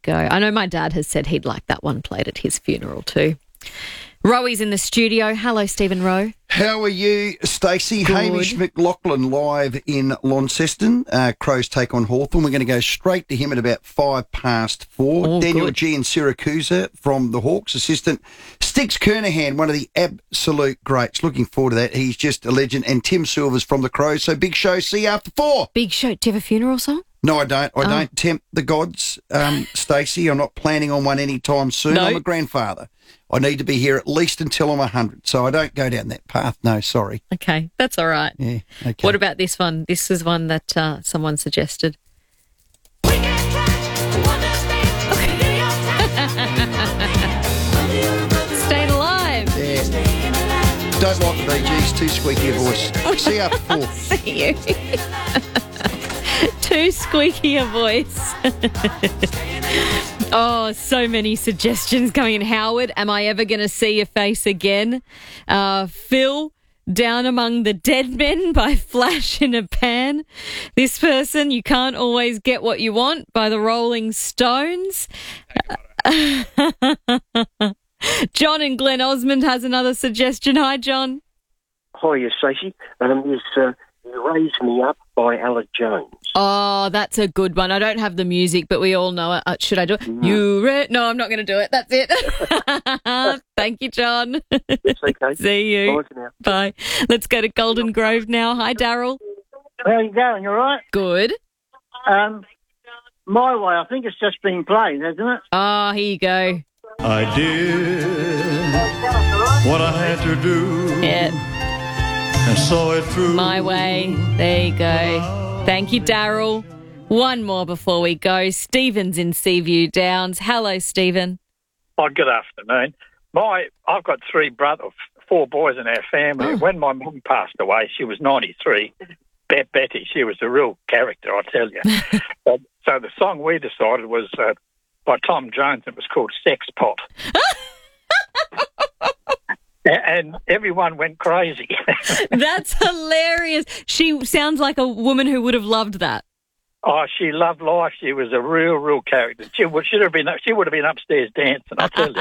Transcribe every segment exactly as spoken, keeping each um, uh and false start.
go. I know my dad has said he'd like that one played at his funeral too. Roey's in the studio. Hello, Stephen Rowe. How are you, Stacey? Hamish McLaughlin live in Launceston. Uh, Crows take on Hawthorn. We're going to go straight to him at about five past four. Oh, Daniel good. G. in Syracuse from the Hawks, assistant. Sticks Kernahan, one of the absolute greats. Looking forward to that. He's just a legend. And Tim Silvers from the Crows. So big show. See you after four. Big show. Do you have a funeral song? No, I don't. I Oh. don't tempt the gods, um, Stacey. I'm not planning on one anytime soon. No. I'm a grandfather. I need to be here at least until I'm one hundred, so I don't go down that path. No, sorry. Okay, that's all right. Yeah, okay. What about this one? This is one that uh, someone suggested. Staying Alive. Yeah. Don't like the Bee Gees, too squeaky a voice. See you after four. See you. Too squeaky a voice. Oh, so many suggestions coming in. Howard, am I ever going to see your face again? Uh, Phil, Down Among the Dead Men by Flash in a Pan. This person, You Can't Always Get What You Want by the Rolling Stones. John in Glen Osmond has another suggestion. Hi, John. Hi, yes, Stacey. Um, yes, uh, You Raise Me Up by Alec Jones. Oh, that's a good one. I don't have the music, but we all know it. Uh, should I do it? No. You re- No, I'm not going to do it. That's it. Thank you, John. It's okay. See you. Bye for now. Bye. Let's go to Golden Grove now. Hi, Daryl. How you going? You all right? Good. Um, My Way, I think it's just been played, hasn't it? Oh, here you go. I did what I had to do Yeah, and saw it through. My Way. There you go. Thank you, Daryl. One more before we go. Stephen's in Seaview Downs. Hello, Stephen. Oh, good afternoon. My, I've got three brothers, four boys in our family. Oh. When my mum passed away, she was ninety-three. Bet Betty, she was a real character, I tell you. so, so the song we decided was uh, by Tom Jones. It was called Sex Pot. And everyone went crazy. That's hilarious. She sounds like a woman who would have loved that. Oh, she loved life. She was a real, real character. She would, should have been. She would have been upstairs dancing. I tell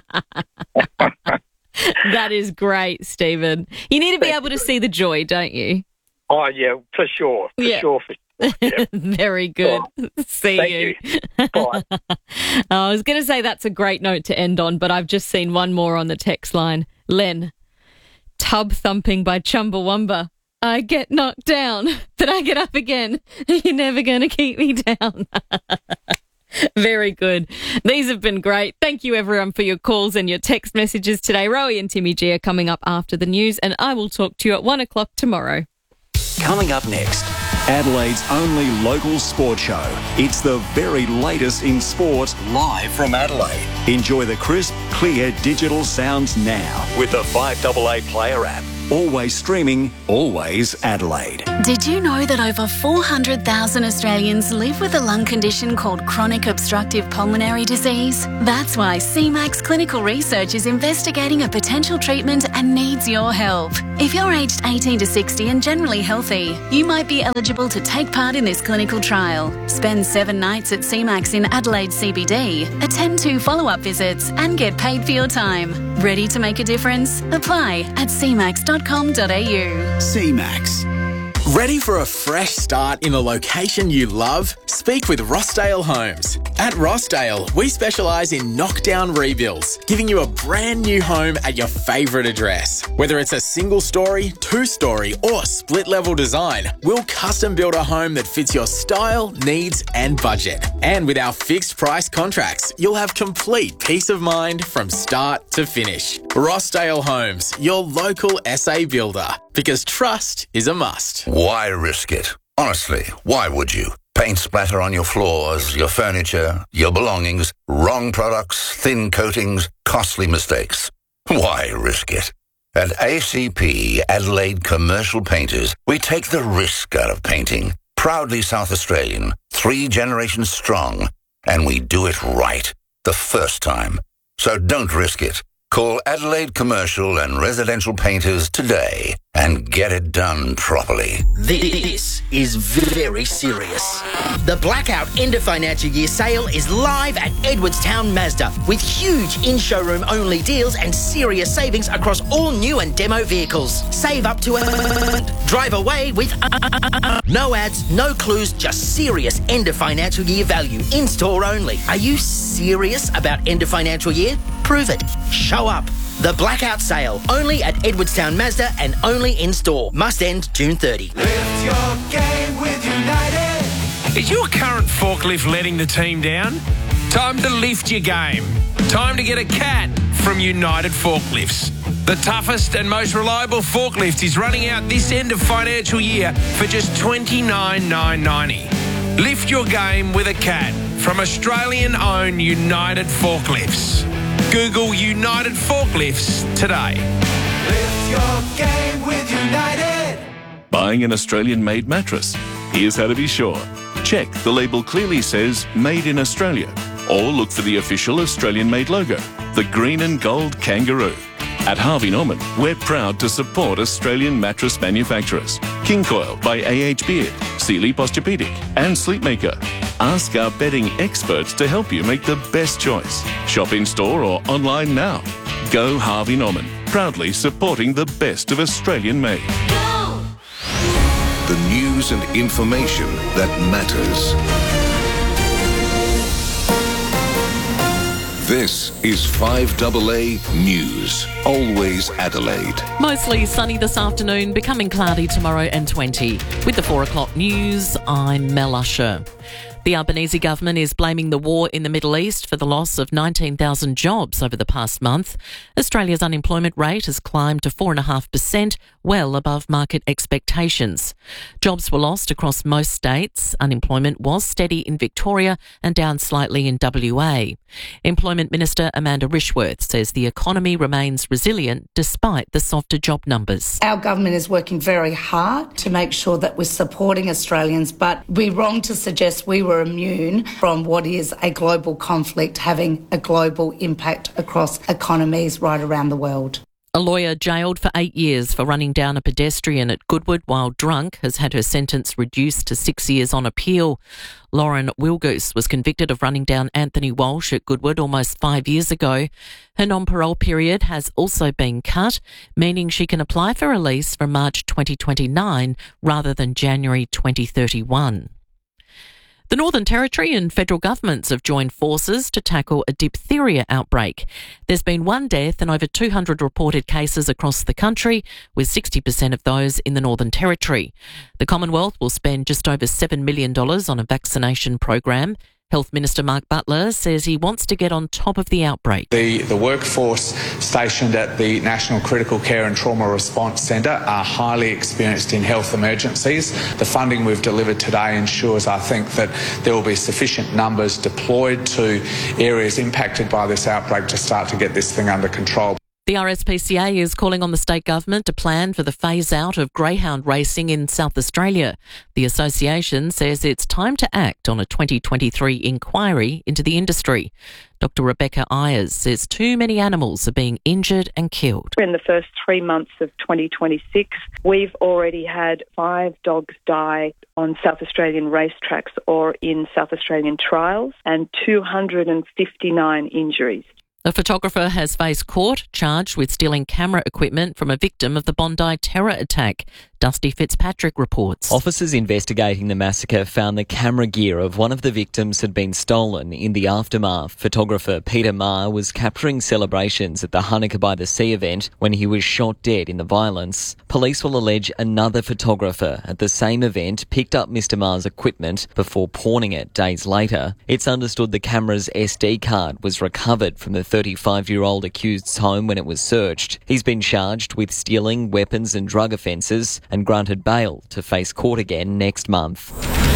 you. That is great, Stephen. You need to be able to see the joy, don't you? Oh yeah, for sure, for Yeah. sure, for sure. Yeah. Very good. See Thank you. you. Bye. I was going to say that's a great note to end on, but I've just seen one more on the text line. Len, Tub Thumping by Chumbawamba. I get knocked down, but I get up again. You're never going to keep me down. Very good. These have been great. Thank you, everyone, for your calls and your text messages today. Roey and Timmy G are coming up after the news, and I will talk to you at one o'clock tomorrow. Coming up next, Adelaide's only local sport show. It's the very latest in sport, live from Adelaide. Enjoy the crisp, clear digital sounds now with the five A A Player app. Always streaming, always Adelaide. Did you know that over four hundred thousand Australians live with a lung condition called chronic obstructive pulmonary disease? That's why C MAX Clinical Research is investigating a potential treatment and needs your help. If you're aged eighteen to sixty and generally healthy, you might be eligible to take part in this clinical trial. Spend seven nights at C MAX in Adelaide C B D, attend two follow-up visits and get paid for your time. Ready to make a difference? Apply at c max dot com dot a u. C MAX. Ready for a fresh start in the location you love? Speak with Rossdale Homes. At Rossdale, we specialise in knockdown rebuilds, giving you a brand new home at your favourite address. Whether it's a single story, two story or split level design, we'll custom build a home that fits your style, needs and budget. And with our fixed price contracts, you'll have complete peace of mind from start to finish. Rossdale Homes, your local S A builder. Because trust is a must. Why risk it? Honestly, why would you? Paint splatter on your floors, your furniture, your belongings, wrong products, thin coatings, costly mistakes. Why risk it? At A C P, Adelaide Commercial Painters, we take the risk out of painting. Proudly South Australian, three generations strong, and we do it right the first time. So don't risk it. Call Adelaide Commercial and Residential Painters today and get it done properly. This is very serious. The Blackout End of Financial Year sale is live at Edwardstown Mazda with huge in-showroom only deals and serious savings across all new and demo vehicles. Save up to a... Drive away with... No ads, no clues, just serious end of financial year value. In-store only. Are you serious about end of financial year? Prove it. Show up. The Blackout Sale, only at Edwardstown Mazda and only in-store. Must end June thirtieth. Lift your game with United. Is your current forklift letting the team down? Time to lift your game. Time to get a cat from United Forklifts. The toughest and most reliable forklift is running out this end of financial year for just twenty-nine thousand nine hundred ninety. Lift your game with a cat from Australian-owned United Forklifts. Google United Forklifts today. Lift your game with United. Buying an Australian-made mattress? Here's how to be sure. Check the label clearly says Made in Australia, or look for the official Australian-made logo, the green and gold kangaroo. At Harvey Norman, we're proud to support Australian mattress manufacturers. King Coil by A H Beard, Sealy Posturepedic and Sleepmaker. Ask our bedding experts to help you make the best choice. Shop in store or online now. Go Harvey Norman, proudly supporting the best of Australian made. Go! The news and information that matters. This is five A A News. Always Adelaide. Mostly sunny this afternoon, becoming cloudy tomorrow and twenty. With the four o'clock news, I'm Mel Usher. The Albanese government is blaming the war in the Middle East for the loss of nineteen thousand jobs over the past month. Australia's unemployment rate has climbed to four point five percent, well above market expectations. Jobs were lost across most states. Unemployment was steady in Victoria and down slightly in W A. Employment Minister Amanda Rishworth says the economy remains resilient despite the softer job numbers. Our government is working very hard to make sure that we're supporting Australians, but we're wrong to suggest we were immune from what is a global conflict having a global impact across economies right around the world. A lawyer jailed for eight years for running down a pedestrian at Goodwood while drunk has had her sentence reduced to six years on appeal. Lauren Wilgoose was convicted of running down Anthony Walsh at Goodwood almost five years ago. Her non-parole period has also been cut, meaning she can apply for release from March twenty twenty-nine rather than January twenty thirty-one. The Northern Territory and federal governments have joined forces to tackle a diphtheria outbreak. There's been one death and over two hundred reported cases across the country, with sixty percent of those in the Northern Territory. The Commonwealth will spend just over seven million dollars on a vaccination program. Health Minister Mark Butler says he wants to get on top of the outbreak. The, the workforce stationed at the National Critical Care and Trauma Response Centre are highly experienced in health emergencies. The funding we've delivered today ensures, I think, that there will be sufficient numbers deployed to areas impacted by this outbreak to start to get this thing under control. The R S P C A is calling on the state government to plan for the phase-out of greyhound racing in South Australia. The association says it's time to act on a twenty twenty-three inquiry into the industry. Doctor Rebecca Ayers says too many animals are being injured and killed. In the first three months of twenty twenty-six, we've already had five dogs die on South Australian racetracks or in South Australian trials and two hundred fifty-nine injuries. A photographer has faced court charged with stealing camera equipment from a victim of the Bondi terror attack. Dusty Fitzpatrick reports. Officers investigating the massacre found the camera gear of one of the victims had been stolen in the aftermath. Photographer Peter Marr was capturing celebrations at the Hanukkah by the Sea event when he was shot dead in the violence. Police will allege another photographer at the same event picked up Mister Marr's equipment before pawning it days later. It's understood the camera's S D card was recovered from the thirty-five-year-old accused's home when it was searched. He's been charged with stealing, weapons and drug offences and granted bail to face court again next month.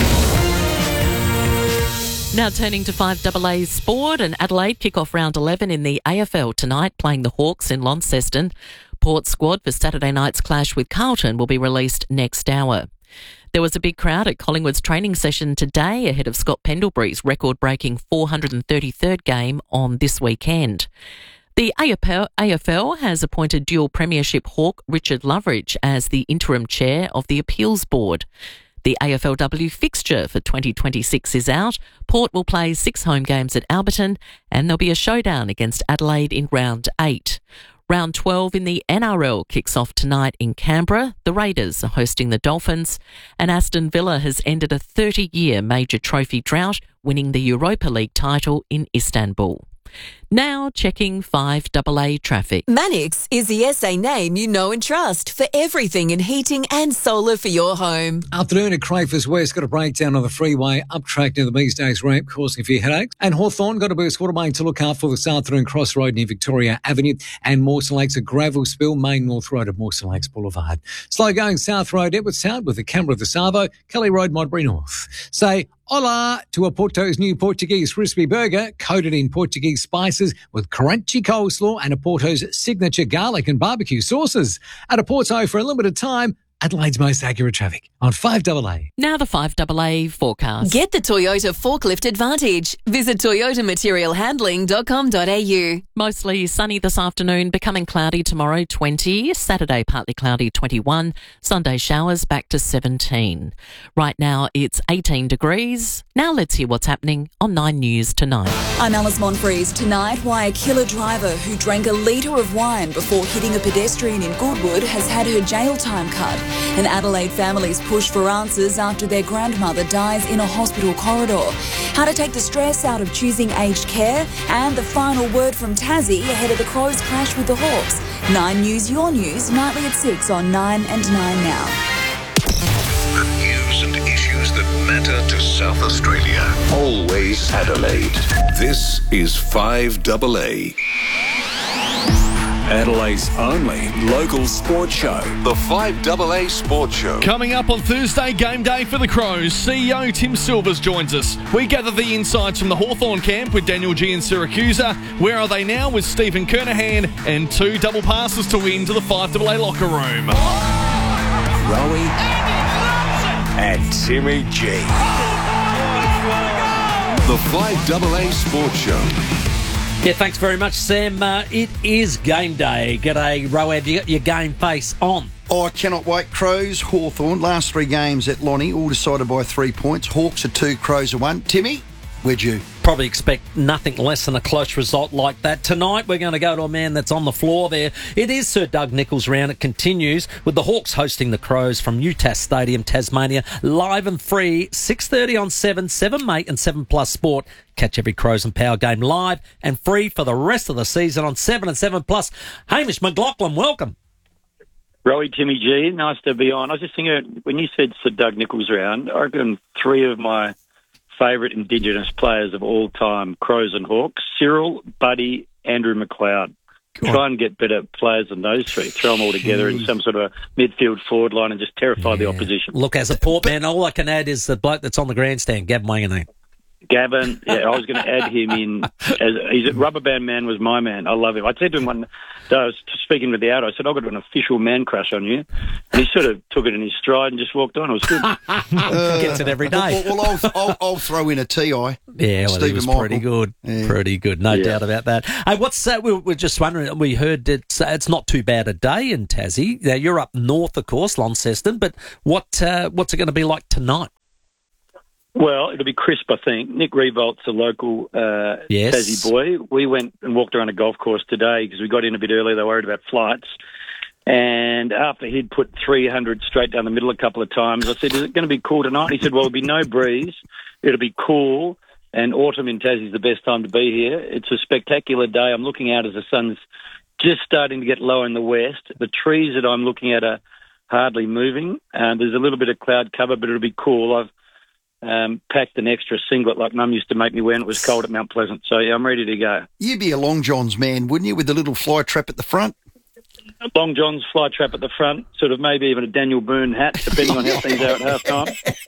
Now turning to five A A's sport, and Adelaide kick off round eleven in the A F L tonight, playing the Hawks in Launceston. Port's squad for Saturday night's clash with Carlton will be released next hour. There was a big crowd at Collingwood's training session today ahead of Scott Pendlebury's record-breaking four hundred thirty-third game on this weekend. The The A F L, A F L has appointed dual premiership hawk Richard Loveridge as the interim chair of the appeals board. The A F L W fixture for twenty twenty-six is out. Port will play six home games at Alberton, and there'll be a showdown against Adelaide in round eight. Round twelve in the N R L kicks off tonight in Canberra. The Raiders are hosting the Dolphins, and Aston Villa has ended a thirty-year major trophy drought, winning the Europa League title in Istanbul. Now checking five double A traffic. Manix is the S A name you know and trust for everything in heating and solar for your home. Afternoon at Crafers West, got a breakdown on the freeway, up track near the Measdays ramp, causing a few headaches. And Hawthorn got a burst water main to look out for this afternoon, Cross Road near Victoria Avenue. And Mawson Lakes, a gravel spill, main North Road of Mawson Lakes Boulevard. Slow going South Road, Edwardstown with the Canberra the Savo, Kelly Road, Modbury North. Say hola to a Porto's new Portuguese crispy burger, coated in Portuguese spices with crunchy coleslaw and a Porto's signature garlic and barbecue sauces. At a Porto for a limited time, Adelaide's most accurate traffic on five double A. Now the five double A forecast. Get the Toyota Forklift Advantage. Visit toyota material handling dot com dot a u. Mostly sunny this afternoon, becoming cloudy tomorrow, twenty. Saturday, partly cloudy, twenty-one. Sunday, showers, back to seventeen. Right now, it's eighteen degrees. Now let's hear what's happening on Nine News tonight. I'm Alice Monfries. Tonight, why a killer driver who drank a litre of wine before hitting a pedestrian in Goodwood has had her jail time cut. An Adelaide family's push for answers after their grandmother dies in a hospital corridor. How to take the stress out of choosing aged care, and the final word from Tassie ahead of the Crows' clash with the Hawks. Nine News, your news, nightly at six on Nine and Nine now. The news and issues that matter to South Australia. Always Adelaide. This is five double A. Adelaide's only local sports show. The five double A Sports Show. Coming up on Thursday, game day for the Crows, C E O Tim Silvers joins us. We gather the insights from the Hawthorn camp with Daniel G and Siracusa. Where are they now with Stephen Kernahan, and two double passes to win to the five double A locker room. Rowie and Timmy G. The five double A Sports Show. Yeah, thanks very much, Sam. Uh, it is game day. G'day, Rowan. Have you got your game face on? Oh, I cannot wait. Crows, Hawthorn, last three games at Lonnie, all decided by three points. Hawks are two, Crows are one. Timmy, where'd you? Probably expect nothing less than a close result like that. Tonight, we're going to go to a man that's on the floor there. It is Sir Doug Nicholls round. It continues with the Hawks hosting the Crows from UTAS Stadium, Tasmania. Live and free, six thirty on seven, seven Mate and seven Plus Sport. Catch every Crows and Power game live and free for the rest of the season on seven and seven Plus. Hamish McLaughlin, welcome. Rowie, Timmy G, nice to be on. I was just thinking, when you said Sir Doug Nicholls round, I reckon three of my favourite Indigenous players of all time, Crows and Hawks, Cyril, Buddy, Andrew McLeod. Try and get better players than those three. Throw them all together in some sort of a midfield forward line and just terrify yeah. the opposition. Look, as a Port man, all I can add is the bloke that's on the grandstand, Gavin Wanganeen. Gavin, yeah, I was going to add him in. As he's a rubber band man was my man. I love him. I said to him one day, I was speaking with the out, I said, I've got an official man crush on you. And he sort of took it in his stride and just walked on. It was good. uh, Gets it every day. Well, well I'll, I'll, I'll throw in a T I. Yeah, well, he was Michael. pretty good. Yeah. Pretty good, no yeah. doubt about that. Hey, what's uh, we we're just wondering, we heard it's, uh, it's not too bad a day in Tassie. Now, you're up north, of course, Launceston, but what uh, what's it going to be like tonight? Well, it'll be crisp, I think. Nick Revolt's a local uh, yes. Tassie boy. We went and walked around a golf course today because we got in a bit early. They were worried about flights. And after he'd put three hundred straight down the middle a couple of times, I said, is it going to be cool tonight? He said, well, it'll be no breeze. It'll be cool. And autumn in Tassie is the best time to be here. It's a spectacular day. I'm looking out as the sun's just starting to get low in the west. The trees that I'm looking at are hardly moving. Uh, there's a little bit of cloud cover, but it'll be cool. I've Um, packed an extra singlet like Mum used to make me when it was cold at Mount Pleasant. So, yeah, I'm ready to go. You'd be a Long John's man, wouldn't you, with the little fly trap at the front? Long John's fly trap at the front, sort of maybe even a Daniel Boone hat, depending on how things are at half time.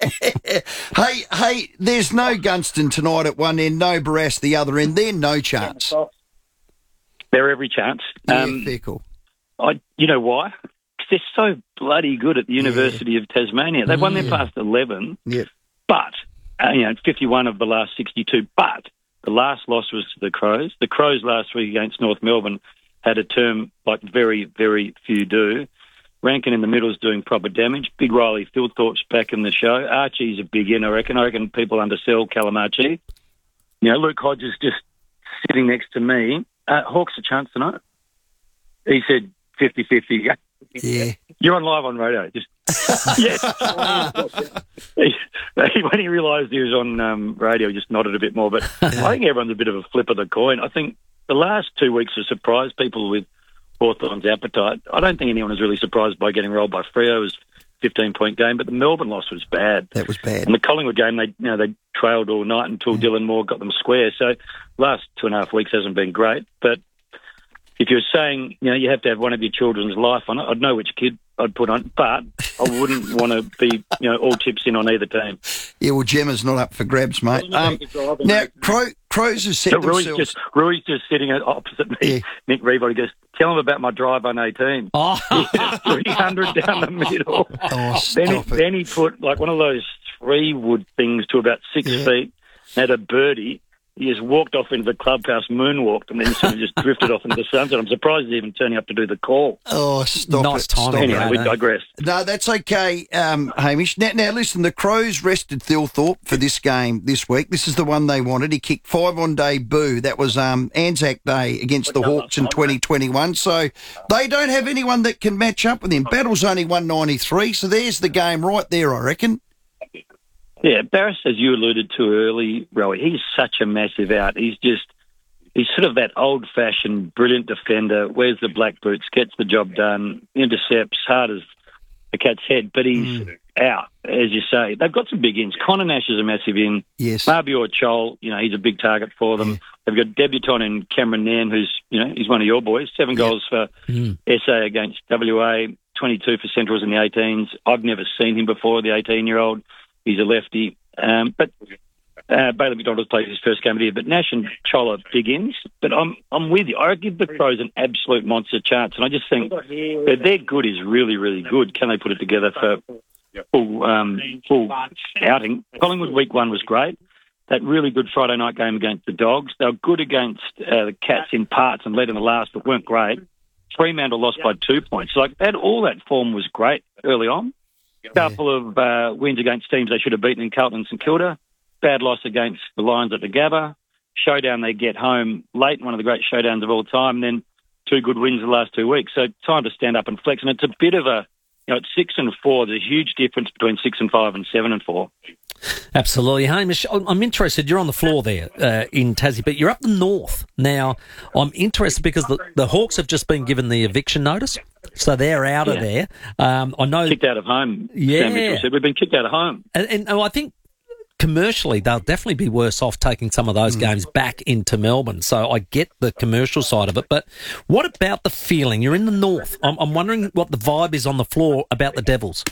hey, hey, there's no Gunston tonight at one end, no Barras the other end. They're no chance. They're every chance. Um, yeah, fair cool. I, you know why? Because they're so bloody good at the University yeah. of Tasmania. They've won their past eleven. Yeah. But, uh, you know, fifty-one of the last sixty-two, but The last loss was to the Crows. The Crows last week against North Melbourne had a term like very, very few do. Rankin in the middle is doing proper damage. Big Riley Philthorpe's back in the show. Archie's a big in, I reckon. I reckon people undersell Callum Archie. You know, Luke Hodges just sitting next to me. Uh, Hawks a chance tonight. He said fifty-fifty. Yeah. You're on live on radio. Just yes. he, when he realised he was on um, radio, he just nodded a bit more. But I think everyone's a bit of a flip of the coin. I think the last two weeks have surprised people with Hawthorn's appetite. I don't think anyone was really surprised by getting rolled by Freo. It was a fifteen-point game, but the Melbourne loss was bad. That was bad. And the Collingwood game, they you know they trailed all night until yeah. Dylan Moore got them square. So last two and a half weeks hasn't been great. But if you're saying, you know, you have to have one of your children's life on it, I'd know which kid I'd put on, but I wouldn't want to be, you know, all chips in on either team. Yeah, well, Gemma's not up for grabs, mate. Um, now, Crow, Crows have set so Rui's themselves... Just, Rui's just sitting opposite me, yeah. Nick Reeve. He goes, tell him about my drive on eighteen. Oh. three hundred down the middle. Oh, then, he, it. then he put, like, one of those three wood things to about six yeah. feet, had a birdie. He just walked off into the clubhouse, moonwalked, and then sort of just drifted off into the sunset. I'm surprised he's even turning up to do the call. Oh, stop nice it. Time Stop anyway, it. we digress. No, that's okay, um, Hamish. Now, now, listen, the Crows rested Thilthorpe for this game this week. This is the one they wanted. He kicked five on debut. That was um, Anzac Day against the Hawks in twenty twenty-one. So they don't have anyone that can match up with him. Battle's only one ninety-three, so there's the game right there, I reckon. Yeah, Barris, as you alluded to early, Rowie, he's such a massive out. He's just, he's sort of that old-fashioned, brilliant defender, wears the black boots, gets the job done, intercepts, hard as a cat's head, but he's mm. out, as you say. They've got some big ins. Connor Nash is a massive in. Yes. Mabior Chol, you know, he's a big target for them. Yeah. They've got debutant in Cameron Nairn, who's, you know, he's one of your boys. Seven yeah. goals for mm. S A against W A, twenty-two for Centrals in the eighteens. I've never seen him before, the eighteen-year-old. He's a lefty. Um, but uh, Bailey McDonald's played his first game of the year. But Nash and Cholla big ins. But I'm I'm with you. I give the Crows an absolute monster chance. And I just think that their good is really, really good. Can they put it together for full, um, full outing? Collingwood week one was great. That really good Friday night game against the Dogs. They were good against uh, the Cats in parts and led in the last, but weren't great. Fremantle lost by two points. So, like that, all that form was great early on. A couple of uh, wins against teams they should have beaten in Carlton and St Kilda. Bad loss against the Lions at the Gabba. Showdown they get home late, one of the great showdowns of all time. Then two good wins the last two weeks. So time to stand up and flex. And it's a bit of a, you know, it's six and four. There's a huge difference between six and five and seven and four. Absolutely. Hamish, I'm interested. You're on the floor there uh, in Tassie, but you're up the north. Now, I'm interested because the, the Hawks have just been given the eviction notice, so they're out yeah. of there. Um, I know kicked out of home. Yeah, Sam Mitchell said we've been kicked out of home, and, and oh, I think commercially they'll definitely be worse off taking some of those mm. games back into Melbourne. So I get the commercial side of it, but what about the feeling? You're in the north. I'm, I'm wondering what the vibe is on the floor about the Devils.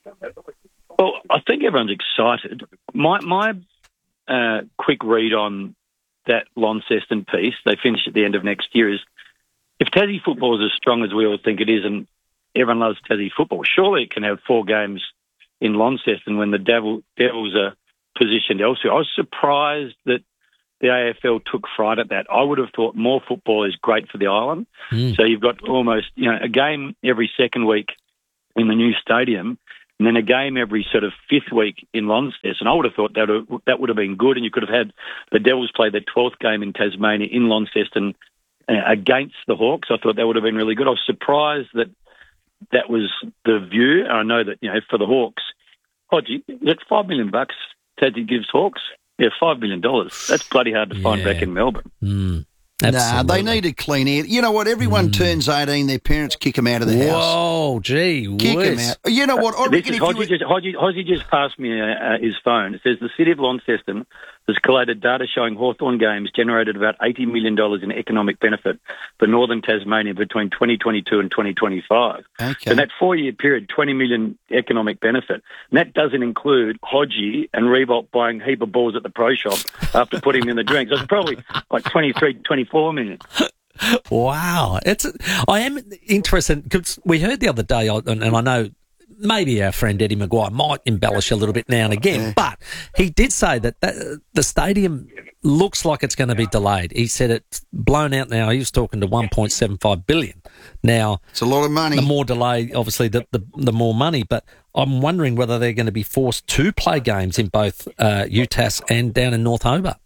Well, I think everyone's excited. My my uh, quick read on that Launceston piece, they finish at the end of next year, is if Tassie football is as strong as we all think it is and everyone loves Tassie football, surely it can have four games in Launceston when the Devil, Devils are positioned elsewhere. I was surprised that the A F L took fright at that. I would have thought more football is great for the island. Mm. So you've got almost, you know, a game every second week in the new stadium, and then a game every sort of fifth week in Launceston. I would have thought that would, that would have been good, and you could have had the Devils play their twelfth game in Tasmania in Launceston uh, against the Hawks. I thought that would have been really good. I was surprised that that was the view. I know that, you know, for the Hawks, Hodgie, that's five million bucks Tassie gives Hawks. Yeah, five million dollars. That's bloody hard to find yeah. back in Melbourne. Mm. Nah, they need a clean air. You know what? Everyone mm. turns eighteen, their parents kick them out of the Whoa, house. Whoa, gee Kick whiz. them out. You know what? I Uh, reckon if Hodgie, you... just, Hodgie, Hodgie just passed me uh, uh, his phone. It says the City of Launceston has collated data showing Hawthorn games generated about eighty million dollars in economic benefit for northern Tasmania between twenty twenty-two and twenty twenty-five. Okay. In that four-year period, twenty million dollars economic benefit. And that doesn't include Hodgie and Revolt buying a heap of balls at the pro shop after putting them in the drink. So it's probably like twenty-three, twenty-four million. Wow. It's, I am interested, because we heard the other day, and I know maybe our friend Eddie Maguire might embellish a little bit now and again, yeah. but he did say that, that the stadium looks like it's going to be delayed. He said it's blown out now. He was talking to one point seven five billion. Now, it's a lot of money. The more delay, obviously, the, the, the more money. But I'm wondering whether they're going to be forced to play games in both uh, U T A S and down in North Hobart.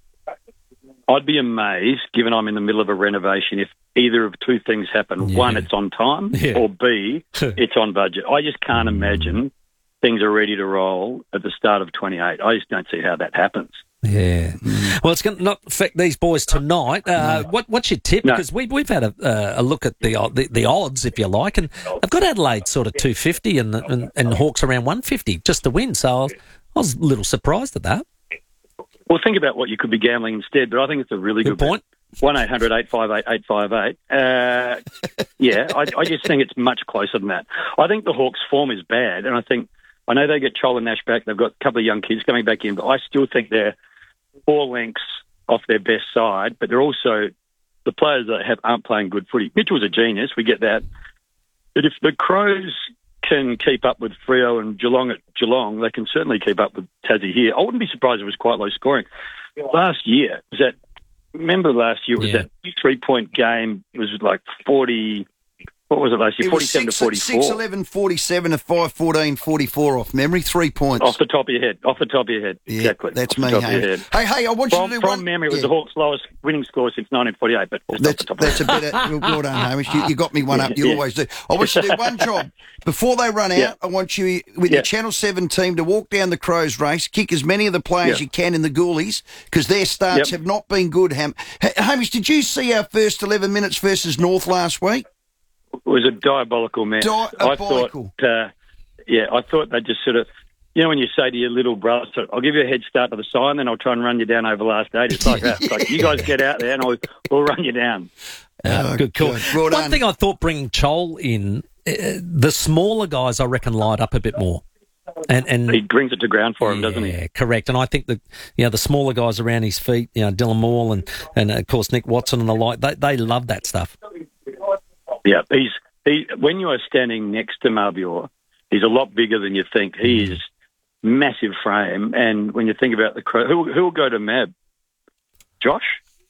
I'd be amazed, given I'm in the middle of a renovation, if either of two things happen. Yeah. One, it's on time, Yeah. or B, it's on budget. I just can't imagine things are ready to roll at the start of twenty-eight. I just don't see how that happens. Yeah. Well, it's going to not affect these boys tonight. Uh, what, what's your tip? No. Because we, we've had a, uh, a look at the, the the odds, if you like, and I've got Adelaide sort of two fifty and, and, and Hawks around one fifty just to win. So I was, I was a little surprised at that. Well, think about what you could be gambling instead, but I think it's a really good, Good point. one eight hundred eight five eight eight five eight. Uh, yeah, I, I just think it's much closer than that. I think the Hawks' form is bad, and I think I know they get Chol and Nash back. They've got a couple of young kids coming back in, but I still think they're four lengths off their best side. But they're also the players that have aren't playing good footy. Mitchell's a genius. We get that. But if the Crows can keep up with Freo and Geelong at Geelong, they can certainly keep up with Tassie here. I wouldn't be surprised if it was quite low scoring. Last year, was that, remember last year, it was Yeah. that three-point game. It was like forty, what was it last year, It was forty-seven six, to forty-four. six eleven forty-seven to five fourteen forty-four off memory, three points. Off the top of your head. Off the top of your head. Yeah, exactly. that's Off the me, top of your Hamish. head. Hey, hey, I want from, you to do From one... memory, it was yeah. the Hawks' lowest winning score since nineteen forty-eight, but just That's, off the top of that's a my better... head. Well done, Hamish. You, you got me one up. You Yeah. always do. I want you to do one job. Before they run out, Yeah. I want you, with Yeah. your Channel seven team, to walk down the Crows race, kick as many of the players Yeah. you can in the goalies, because their starts Yep. have not been good, Ham. H- Hamish, did you see our first eleven minutes versus North last week? It was a diabolical match. Diabolical. I thought, uh, yeah, I thought they just sort of, you know, when you say to your little brother, so I'll give you a head start to the side, and then I'll try and run you down over the last eight. It's like that. It's like, you guys get out there, and I'll, we'll run you down. Uh, good call. good. Well One done. thing I thought bringing Chol in, uh, the smaller guys, I reckon, light up a bit more. And, and He brings it to ground for him, yeah, doesn't he? correct. And I think that, you know, the smaller guys around his feet, you know, Dylan Moore and, and of course, Nick Watson and the like, they, they love that stuff. Yeah, he's he. When you are standing next to Marbior, he's a lot bigger than you think. He is massive frame, and when you think about the Crow, who who will go to Mab? Josh?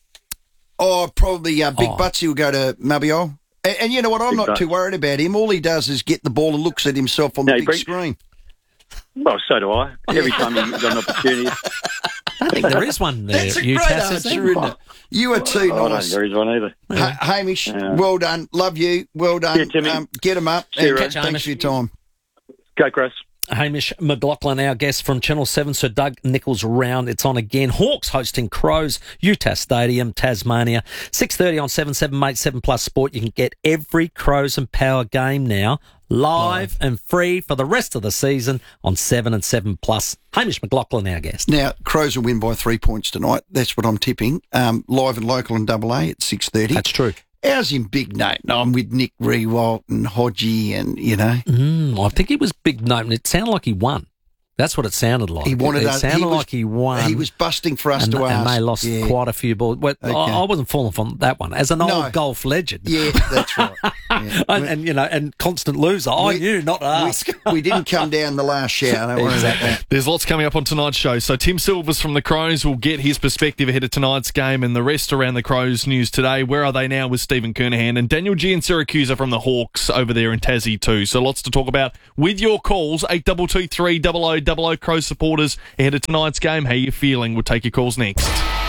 Oh, probably uh, Big Oh. Butsy will go to Mabiol. And, and you know what? I'm Big not Butts. too worried about him. All he does is get the ball and looks at himself on No, the he big brings- screen. Well, so do I. Every time you've got an opportunity. I think there is one there. That's a U great T A S, isn't answer, there? isn't it? You are too I don't nice. think there is one either. Ha- Hamish, Yeah. well done. Love you. Well done. Yeah, Timmy. Um, get him up. See you, And Ray. thanks Catch Hamish. for your time. Go, Chris. Hamish McLaughlin, our guest from Channel seven, Sir Doug Nichols round. It's on again. Hawks hosting Crows, U T A S Stadium, Tasmania. six thirty on seven seven, mate, seven Plus Sport. You can get every Crows and Power game now, live and free for the rest of the season on seven and seven Plus. Hamish McLaughlin, our guest. Now, Crows will win by three points tonight. That's what I'm tipping. Um, live and local and double A at six thirty. That's true. Ours in Big Note. No, I'm with Nick Rewalt and Hodgie and, you know. Mm, I think he was big note, and it sounded like he won. That's what it sounded like. He wanted it, it us- sounded he was- like he won. He was busting for us and, to and ask. they lost Yeah. quite a few balls. Well, Okay. I, I wasn't falling from that one. As an No. old golf legend. Yeah, that's right. Yeah. and, and, you know, and constant loser. I We- knew not to ask. We, we didn't come down the last shower. Don't worry about that. There's lots coming up on tonight's show. So Tim Silvers from the Crows will get his perspective ahead of tonight's game and the rest around the Crows news today. Where are they now with Stephen Kernahan and Daniel G and Syracuse from the Hawks over there in Tassie too. So lots to talk about with your calls. eight two two three double oh double oh Crows supporters ahead of tonight's game. How you feeling? We'll take your calls next.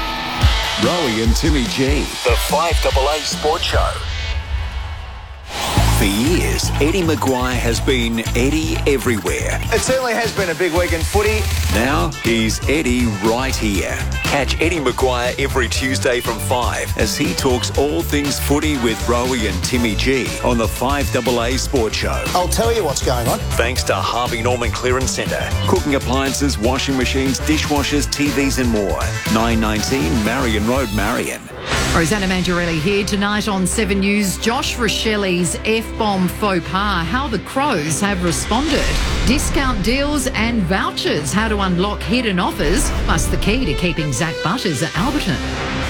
Rowie and Timmy G. The five double A Sports Show. For years, Eddie Maguire has been Eddie everywhere. It certainly has been a big week in footy. Now he's Eddie right here. Catch Eddie Maguire every Tuesday from five as he talks all things footy with Rowie and Timmy G on the five double A Sports Show. I'll tell you what's going on. Thanks to Harvey Norman Clearance Centre. Cooking appliances, washing machines, dishwashers, T Vs and more. nine nineteen Marion Road, Marion. Rosanna Mangiarelli here tonight on Seven News. Josh Rochelli's F-bomb faux pas, how the Crows have responded. Discount deals and vouchers, how to unlock hidden offers, plus the key to keeping Zach Butters at Alberton.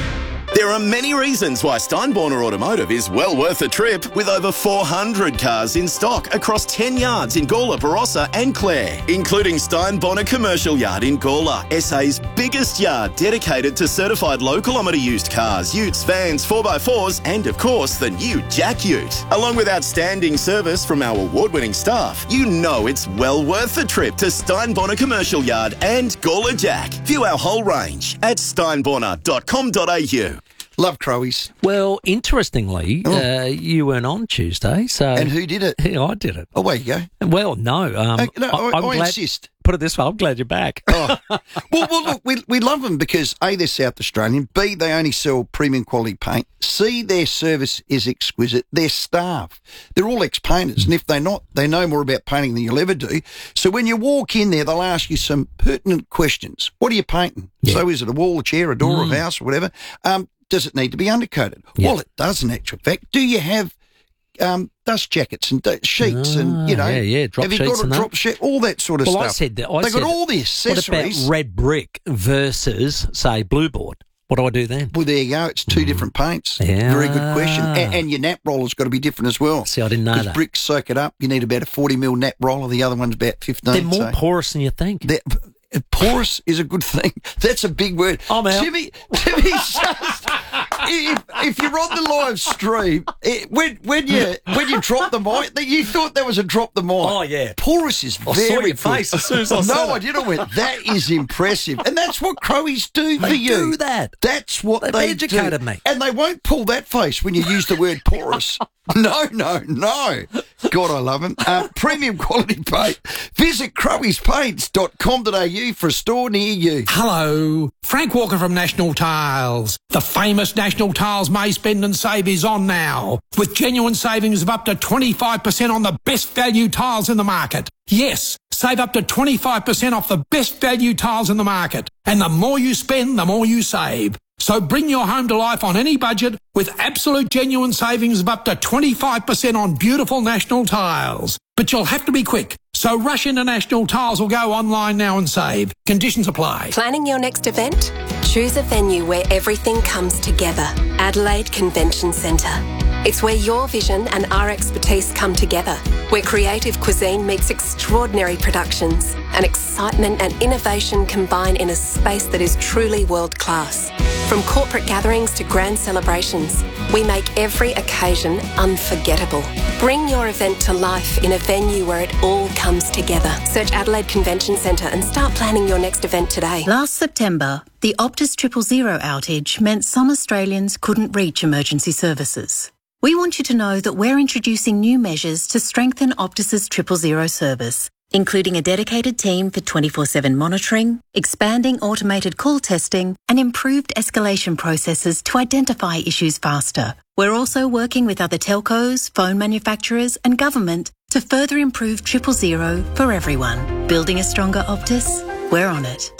There are many reasons why Steinborner Automotive is well worth a trip, with over four hundred cars in stock across ten yards in Gawler, Barossa and Clare, including Steinborner Commercial Yard in Gawler, S A's biggest yard dedicated to certified low kilometre used cars, utes, vans, four by fours and, of course, the new Jack Ute. Along with outstanding service from our award-winning staff, you know it's well worth a trip to Steinborner Commercial Yard and Gawler Jack. View our whole range at steinborner dot com dot a u. Love Crowies. Well, interestingly, Oh. uh, you weren't on Tuesday, so And who did it? Yeah, I did it. Oh, there you go. Well, no, um, Uh, no, I, I'm I glad, insist. Put it this way, I'm glad you're back. Oh. well, well, look, we, we love them because A, they're South Australian, B, they only sell premium quality paint, C, their service is exquisite, their staff, they're all ex-painters, and if they're not, they know more about painting than you'll ever do. So when you walk in there, they'll ask you some pertinent questions. What are you painting? Yeah. So is it a wall, a chair, a door, Mm. a house, or whatever? Um, does it need to be undercoated? Yeah. Well, it does in actual fact. Do you have um, dust jackets and d- sheets and, you know, Ah, yeah, yeah, drop have you sheets got a and that. drop sheet? All that sort of well, stuff. I said that. I They've said, got all the what accessories. about red brick versus, say, blue board? What do I do then? Well, there you go. It's two different paints. Yeah. Very good question. And, and your nap roller's got to be different as well. See, I didn't know Because that. bricks soak it up. You need about a forty mil nap roller. The other one's about fifteen. They're more so. porous than you think. They're- Porous is a good thing. That's a big word. I'm out. Timmy, Timmy just, if, if you're on the live stream, it, when when you when you drop the mic, that you thought that was a drop the mic. Oh, yeah. Porous is I very saw your good. face as soon as I said No, it. I didn't. Went, that is impressive, and that's what Crowies do for They you. do that. That's what They've they educated do. me. And they won't pull that face when you use the word porous. No, no, no. God, I love them. Uh, premium quality paint. Visit crowies paints dot com dot a u for a store near you. Hello, Frank Walker from National Tiles. The famous National Tiles May Spend and Save is on now, with genuine savings of up to twenty-five percent on the best value tiles in the market. Yes, save up to twenty-five percent off the best value tiles in the market. And the more you spend, the more you save. So bring your home to life on any budget with absolute genuine savings of up to twenty-five percent on beautiful National Tiles. But you'll have to be quick. So rush into National Tiles or go online now and save. Conditions apply. Planning your next event? Choose a venue where everything comes together. Adelaide Convention Centre. It's where your vision and our expertise come together, where creative cuisine meets extraordinary productions, and excitement and innovation combine in a space that is truly world-class. From corporate gatherings to grand celebrations, we make every occasion unforgettable. Bring your event to life in a venue where it all comes together. Search Adelaide Convention Centre and start planning your next event today. Last September, the Optus Triple Zero outage meant some Australians couldn't reach emergency services. We want you to know that we're introducing new measures to strengthen Optus's Triple Zero service, including a dedicated team for twenty-four seven monitoring, expanding automated call testing, and improved escalation processes to identify issues faster. We're also working with other telcos, phone manufacturers, and government to further improve Triple Zero for everyone. Building a stronger Optus? We're on it.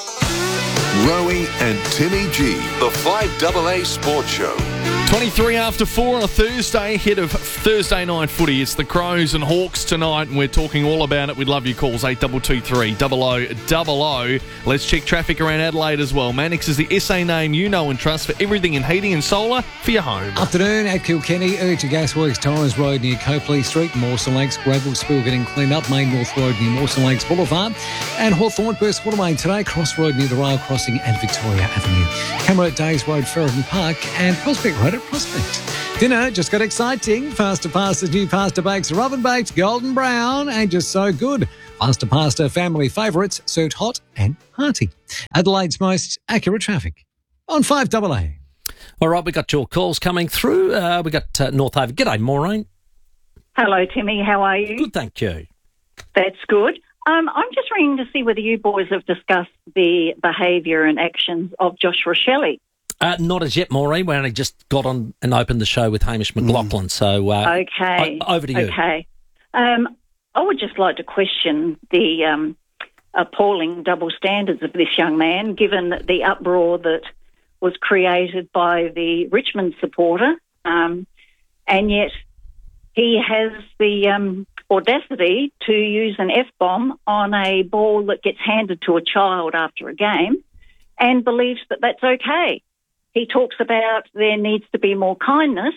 Rowie and Timmy G, the five double A Sports Show. twenty-three after four on a Thursday, ahead of Thursday night footy. It's the Crows and Hawks tonight, and we're talking all about it. We'd love your calls, eight two two three, double oh double oh. Let's check traffic around Adelaide as well. Mannix is the S A name you know and trust for everything in heating and solar for your home. Afternoon at Kilkenny, Urge Gasworks, Torrens Road near Copley Street, Mawson Lakes, gravel spill getting cleaned up, Main North Road near Mawson Lakes Boulevard, and Hawthorne Burst Waterway today, Cross Road near the rail crossing and Victoria Avenue. Camera at Days Road, Ferryton Park, and Prospect Road at Prospect. Dinner just got exciting. Faster Pasta's new pasta bakes are oven baked, golden brown, and just so good. Faster Pasta family favourites, served hot and hearty. Adelaide's most accurate traffic on five double A. All right, we got your calls coming through. Uh, we got uh, North Haven. G'day, Maureen. Hello, Timmy. How are you? Good, thank you. That's good. Um, I'm just ringing to see whether you boys have discussed the behaviour and actions of Josh Rochelle. Uh, not as yet, Maureen. We only just got on and opened the show with Hamish McLaughlin. So, uh, Okay. o- over to you. Okay. Um, I would just like to question the um, appalling double standards of this young man, given the uproar that was created by the Richmond supporter, um, and yet he has the um, audacity to use an F-bomb on a ball that gets handed to a child after a game and believes that that's okay. he talks about there needs to be more kindness,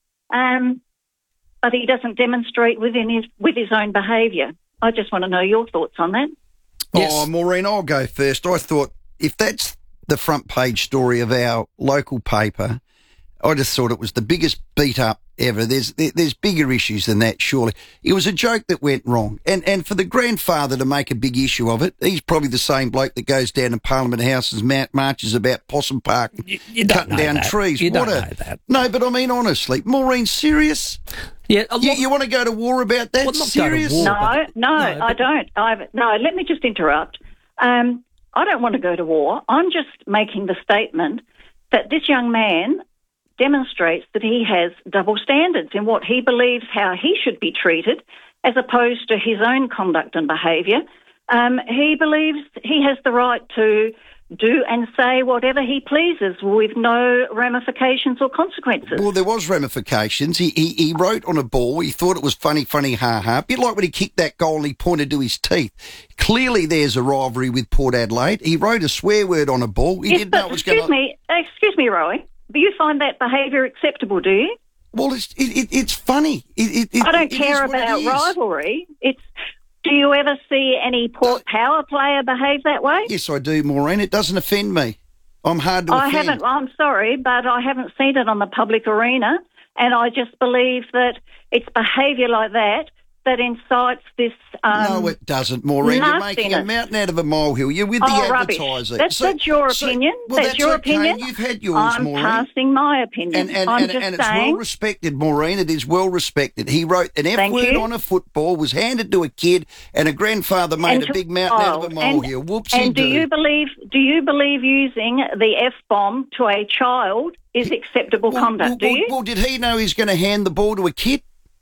um, but he doesn't demonstrate within his with his own behaviour. I just want to know your thoughts on that. Yes. Oh, Maureen, I'll go first. I thought if that's the front page story of our local paper, I just thought it was the biggest beat up ever. There's there, there's bigger issues than that, surely. It was a joke that went wrong. And and for the grandfather to make a big issue of it, he's probably the same bloke that goes down to Parliament House and ma- marches about Possum Park and you, you don't cutting know down that. trees. You what don't a, know that. No, but I mean, honestly, Maureen, serious? Yeah, a lot, you, you want to go to war about that? Well, not serious? go to war, No, but- no, no, I don't. I've, no, let me just interrupt. Um, I don't want to go to war. I'm just making the statement that this young man demonstrates that he has double standards in what he believes how he should be treated as opposed to his own conduct and behaviour. Um, he believes he has the right to do and say whatever he pleases with no ramifications or consequences. Well, there was ramifications. He, he he wrote on a ball. He thought it was funny, funny, ha ha. A bit like when he kicked that goal and he pointed to his teeth. Clearly, there's a rivalry with Port Adelaide. He wrote a swear word on a ball. He yes, didn't but know it was going excuse me, excuse me, Roy. Do you find that behaviour acceptable? Do you? Well, it's it, it, it's funny. It, it, I don't it is care what it about is. rivalry. It's. Do you ever see any Port Power player behave that way? Yes, I do, Maureen. It doesn't offend me. I'm hard to I offend. haven't. I'm sorry, but I haven't seen it on the public arena, and I just believe that it's behaviour like that that incites this. Um, No, it doesn't, Maureen. You're making a nastiness. mountain out of a molehill. You're with Oh, the rubbish. advertising. That's, So- that's your so- opinion. well, that's, that's your okay. opinion. You've had yours, I'm Maureen. passing my opinion. And, and, I'm and, just and it's saying. well respected, Maureen. It is well respected. He wrote an F Thank word you. on a football, was handed to a kid, and a grandfather made And a to- big mountain out of a oh, and- molehill. Whoopsie And do you believe? Do you believe using the F bomb to a child is acceptable conduct? do well, you? well, did he know he's going to hand the ball to a kid?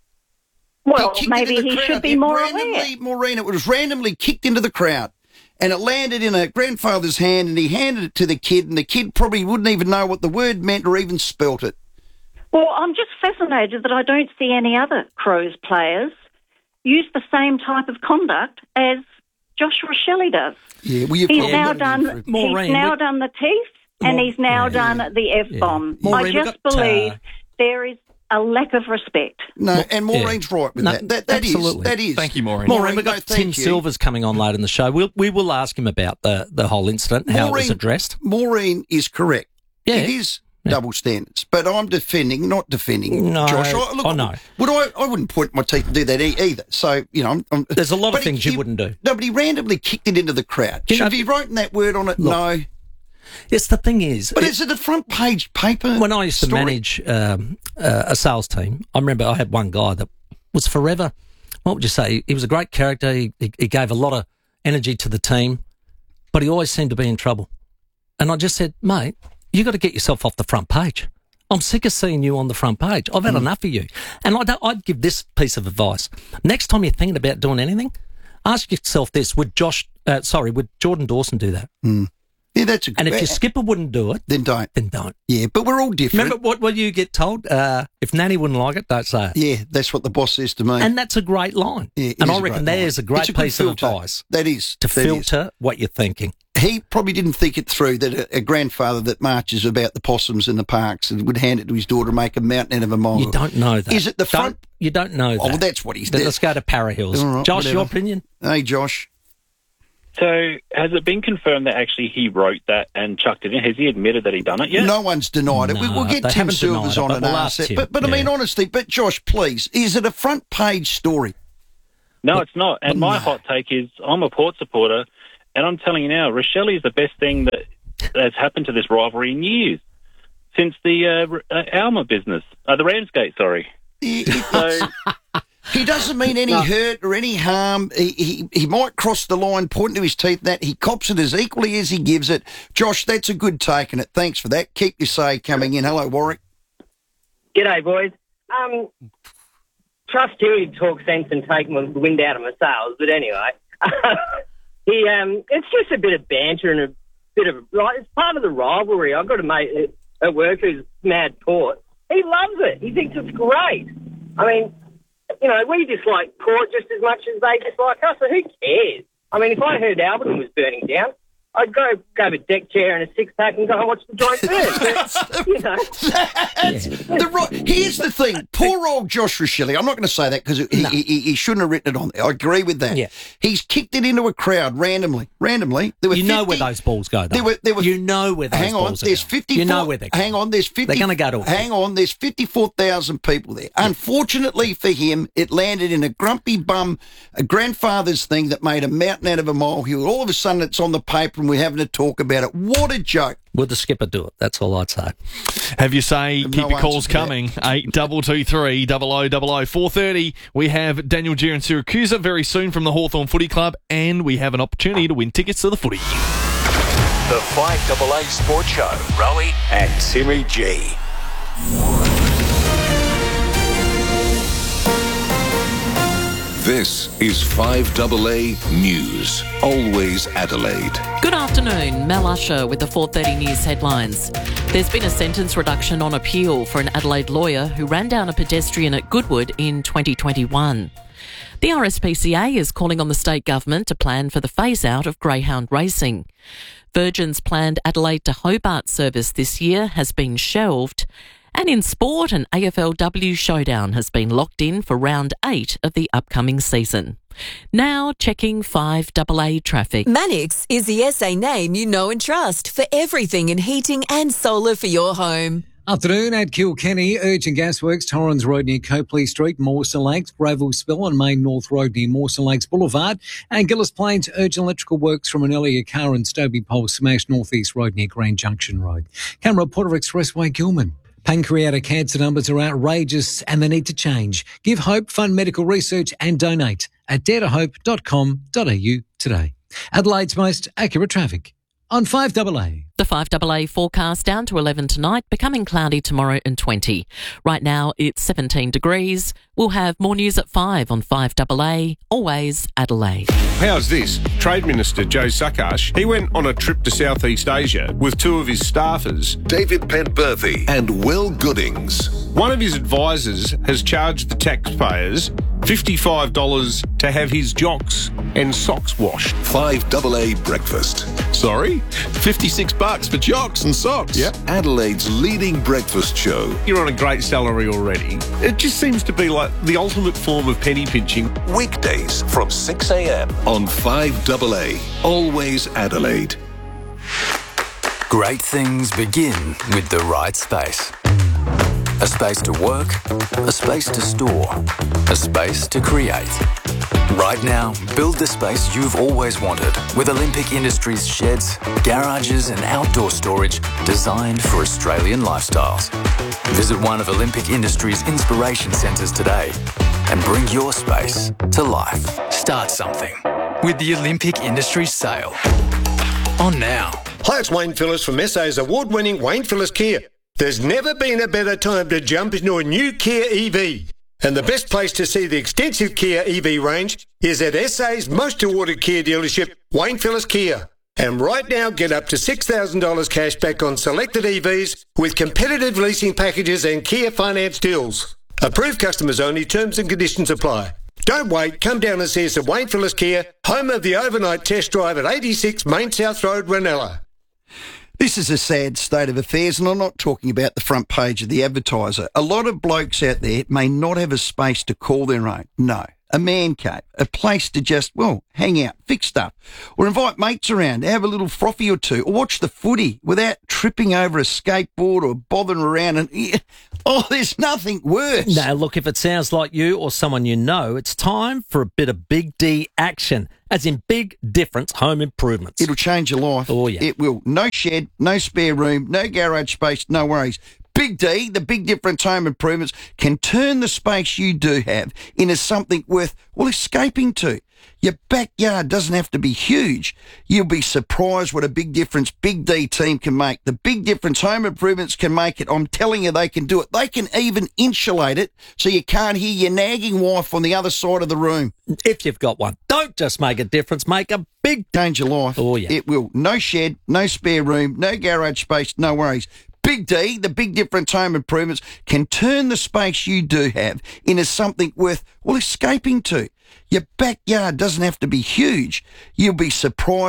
Well, kicked it maybe in the he crowd. should be It more randomly, aware. Maureen, it was randomly kicked into the crowd. And it landed in a grandfather's hand, and he handed it to the kid, and the kid probably wouldn't even know what the word meant or even spelt it. Well, I'm just fascinated that I don't see any other Crows players use the same type of conduct as Joshua Shelley does. Yeah, well, you've He's probably now got it in done. for- Maureen, he's now we- done the teeth, and Maur- he's now yeah. done the F bomb. Maureen, I we've just got, uh, believe there is a lack of respect. No, and Maureen's right with No, that. That, that is. absolutely. That is. Thank you, Maureen. Maureen, we've no, got thank Tim you. Silvers coming on later in the show. We'll, we will ask him about the, the whole incident, how it was Maureen- addressed. Maureen is correct. Yeah. It is double standards. But I'm defending, not defending No, Josh. I, look, I know. Would I, I wouldn't point my teeth and do that e- either. So, you know, I'm, I'm, There's a lot of but he- things you he- wouldn't do. No, but he randomly kicked it into the crowd. You Should know- he write in that word on it? Look, no. Yes, the thing is... But it- is it a front page paper? When I used to story? manage um, uh, a sales team, I remember I had one guy that was forever, what would you say, he was a great character, he, he, he gave a lot of energy to the team, but he always seemed to be in trouble. And I just said, mate, you got to get yourself off the front page. I'm sick of seeing you on the front page. I've had Mm. enough of you. And I'd, I'd give this piece of advice. Next time you're thinking about doing anything, ask yourself this, would Josh, uh, sorry, would Jordan Dawson do that? Mm. Yeah, that's a And if uh, your skipper wouldn't do it, then don't. Then don't. Yeah, but we're all different. Remember what, what you get told? Uh, if Nanny wouldn't like it, don't say it. Yeah, that's what the boss says to me. And that's a great line. Yeah, it and is I a reckon great there's line. a great It's a good piece of filter. advice. That is. To that is. filter what you're thinking. He probably didn't think it through that a, a grandfather that marches about the possums in the parks and would hand it to his daughter to make a mountain out of a mole. You don't know that. Is it the Don't- front? You don't know that. Oh, well, that's what he's Then did. Let's go to Para Hills. All right, Josh, whatever. your opinion? Hey, Josh. So, has it been confirmed that actually he wrote that and chucked it in? Has he admitted that he done it yet? No one's denied it. We, No, we'll get they Tim haven't denied Silvers it, on but and we'll ask ask it. Tim, But, but I mean, yeah. honestly, but Josh, please, is it a front page story? No, it's not. And my hot take is I'm a Port supporter, and I'm telling you now, Rochelle is the best thing that has happened to this rivalry in years, since the uh, uh, Alma business, uh, the Ramsgate, sorry. So, He doesn't mean any No. hurt or any harm. He, he he might cross the line, pointing to his teeth. That he cops it as equally as he gives it. Josh, that's a good take, and it. Thanks for that. Keep your say coming in. Hello, Warwick. G'day, boys. Um, trust Huey to talk sense and take my wind out of my sails, but anyway, he um, it's just a bit of banter and a bit of right. It's part of the rivalry. I've got a mate at work who's mad Port. He loves it. He thinks it's great. I mean, you know, we dislike Port just as much as they dislike us. So who cares? I mean, if I heard Alberton was burning down, I'd go grab a deck chair and a six pack and go and watch the joint first. You know. That's the right. Here's the thing. Poor old Josh Rachele. I'm not going to say that because he, No. he, he, he shouldn't have written it on there. I agree with that. Yeah. He's kicked it into a crowd randomly. Randomly. There were You know fifty where those balls go, though. There were, there were, you know where those hang on, balls are there's going. fifty-four. You know where they're going. Hang on, there's fifty. They're going to go to a Hang on, there's fifty-four thousand people there. Unfortunately for him, it landed in a grumpy bum, a grandfather's thing that made a mountain out of a molehill. All of a sudden, it's on the paper and we're having to talk about it. What a joke. Would the skipper do it? That's all I'd say. Have you say, Have keep no your calls answer to that. coming. eight two two three, double oh double oh. four thirty, we have Daniel Gier and Syracuse very soon from the Hawthorn Footy Club, and we have an opportunity to win tickets to the footy. The five A A Sports Show. Rowie and Timmy G. This is five A A News. Always Adelaide. Good afternoon. Mel Usher with the four thirty News headlines. There's been a sentence reduction on appeal for an Adelaide lawyer who ran down a pedestrian at Goodwood in twenty twenty-one. The R S P C A is calling on the state government to plan for the phase-out of greyhound racing. Virgin's planned Adelaide to Hobart service this year has been shelved. And in sport, an A F L W showdown has been locked in for round eight of the upcoming season. Now checking five A A traffic. Manix is the S A name you know and trust for everything in heating and solar for your home. Afternoon at Kilkenny, Urgent Gasworks, Torrens Road near Copley Street, Mawson Lakes, gravel spill on Main North Road near Mawson Lakes Boulevard, and Gillis Plains, urgent electrical works from an earlier car and Stobie Pole smashed North East Road near Grand Junction Road. Camera Porter Expressway, Gilman. Pancreatic cancer numbers are outrageous and they need to change. Give hope, fund medical research and donate at dare to hope dot com dot a u today. Adelaide's most accurate traffic on five A A. The five A A forecast down to eleven tonight, becoming cloudy tomorrow and twenty. Right now it's seventeen degrees. We'll have more news at five on five A A, always Adelaide. How's this? Trade Minister Joe Sakash, he went on a trip to Southeast Asia with two of his staffers, David Penberthy and Will Goodings. One of his advisors has charged the taxpayers fifty-five dollars to have his jocks and socks washed. five A A Breakfast. Sorry? fifty-six bucks for jocks and socks? Yep. Adelaide's leading breakfast show. You're on a great salary already. It just seems to be like the ultimate form of penny pinching. Weekdays from six a.m. on five A A. Always Adelaide. Great things begin with the right space. A space to work, a space to store, a space to create. Right now, build the space you've always wanted with Olympic Industries sheds, garages and outdoor storage designed for Australian lifestyles. Visit one of Olympic Industries' inspiration centres today and bring your space to life. Start something with the Olympic Industries sale. On now. Hi, it's Wayne Phillips from S A's award-winning Wayne Phillips Kia. There's never been a better time to jump into a new Kia E V. And the best place to see the extensive Kia E V range is at S A's most awarded Kia dealership, Wayne Phillips Kia. And right now, get up to six thousand dollars cash back on selected E Vs with competitive leasing packages and Kia finance deals. Approved customers only, terms and conditions apply. Don't wait, come down and see us at Wayne Phillips Kia, home of the overnight test drive at eighty-six Main South Road, Ranella. This is a sad state of affairs, and I'm not talking about the front page of the Advertiser. A lot of blokes out there may not have a space to call their own. No, a man cave, a place to just, well, hang out, fix stuff, or invite mates around, have a little frothy or two, or watch the footy without tripping over a skateboard or bothering around. And oh, there's nothing worse. Now, look, if it sounds like you or someone you know, it's time for a bit of Big D action, as in Big Difference Home Improvements. It'll change your life. Oh, yeah. It will. No shed, no spare room, no garage space, no worries. Big D, the Big Difference Home Improvements, can turn the space you do have into something worth, well, escaping to. Your backyard doesn't have to be huge. You'll be surprised what a big difference Big D team can make. The Big Difference Home Improvements can make it. I'm telling you, they can do it. They can even insulate it so you can't hear your nagging wife on the other side of the room. If you've got one, don't just make a difference, make a big... Change your life. Oh, yeah. It will. No shed, no spare room, no garage space, no worries. Big D, the Big Difference Home Improvements, can turn the space you do have into something worth, well, escaping to. Your backyard doesn't have to be huge. You'll be surprised